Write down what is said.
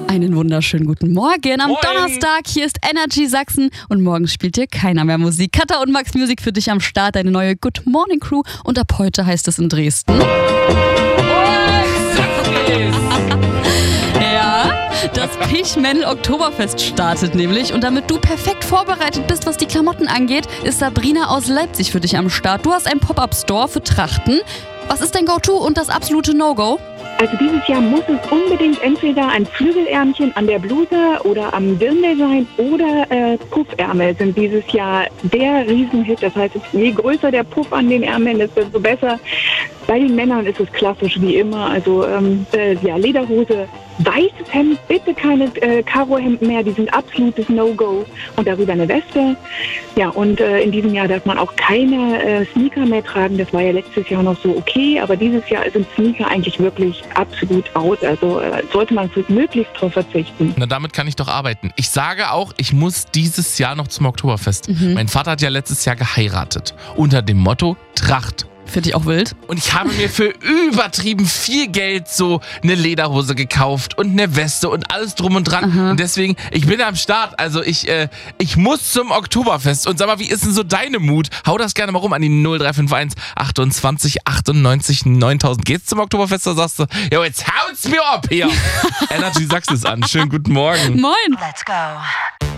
Einen wunderschönen guten Morgen am Moin. Donnerstag. Hier ist Energy Sachsen und morgen spielt dir keiner mehr Musik. Katha und Max Music für dich am Start, deine neue Good Morning Crew. Und ab heute heißt es in Dresden. Ja, das Pichmännl Oktoberfest startet nämlich. Und damit du perfekt vorbereitet bist, was die Klamotten angeht, ist Sabrina aus Leipzig für dich am Start. Du hast einen Pop-Up-Store für Trachten. Was ist dein Go-To und das absolute No-Go? Also dieses Jahr muss es unbedingt entweder ein Flügelärmchen an der Bluse oder am Dirndl sein oder Puffärmel sind dieses Jahr der Riesenhit. Das heißt, je größer der Puff an den Ärmeln ist, desto besser. Bei den Männern ist es klassisch wie immer. Also Lederhose, weißes Hemd, bitte keine Karohemden mehr, die sind absolutes No-Go. Und darüber eine Weste. Ja, und in diesem Jahr darf man auch keine Sneaker mehr tragen. Das war ja letztes Jahr noch so okay, aber dieses Jahr sind Sneaker eigentlich wirklich absolut out. Also sollte man möglichst drauf verzichten. Na, damit kann ich doch arbeiten. Ich sage auch, ich muss dieses Jahr noch zum Oktoberfest. Mein Vater hat ja letztes Jahr geheiratet. Unter dem Motto Tracht. Finde ich auch wild. Und ich habe mir für übertrieben viel Geld so eine Lederhose gekauft und eine Weste und alles drum und dran. Aha. Und deswegen, ich bin am Start. Also ich muss zum Oktoberfest. Und sag mal, wie ist denn so deine Mut? Hau das gerne mal rum an die 0351 28 98 9000. Geht's zum Oktoberfest oder sagst du, jo, jetzt haut's mir ab hier. Energy Sachsen ist an. Schönen guten Morgen. Moin. Let's go.